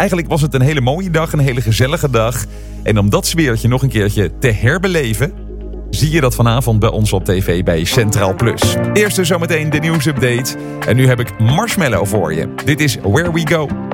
eigenlijk was het een hele mooie dag, een hele gezellige dag. En om dat sfeertje nog een keertje te herbeleven, zie je dat vanavond bij ons op tv bij Centraal Plus. Eerst dus zometeen de nieuwsupdate. En nu heb ik Marshmello voor je. Dit is Where We Go.